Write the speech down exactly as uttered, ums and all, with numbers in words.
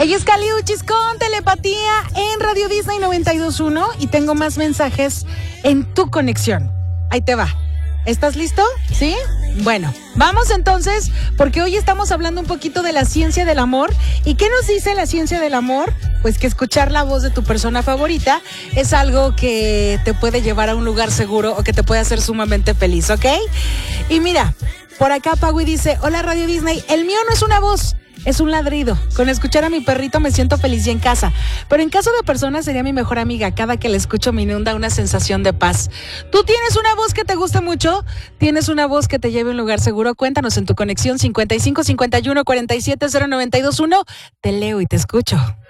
Ella es Kali Uchis con Telepatía en Radio Disney noventa y dos punto uno y tengo más mensajes en tu conexión. Ahí te va. ¿Estás listo? ¿Sí? Bueno, vamos entonces, porque hoy estamos hablando un poquito de la ciencia del amor. ¿Y qué nos dice la ciencia del amor? Pues que escuchar la voz de tu persona favorita es algo que te puede llevar a un lugar seguro o que te puede hacer sumamente feliz, ¿ok? Y mira, por acá Pagui dice, hola Radio Disney, el mío no es una voz, es un ladrido. Con escuchar a mi perrito me siento feliz y en casa. Pero en caso de personas sería mi mejor amiga. Cada que la escucho me inunda una sensación de paz. ¿Tú tienes una voz que te gusta mucho? ¿Tienes una voz que te lleve a un lugar seguro? Cuéntanos en tu conexión cincuenta y cinco cincuenta y uno cuarenta y siete cero noventa y dos uno. Te leo y te escucho.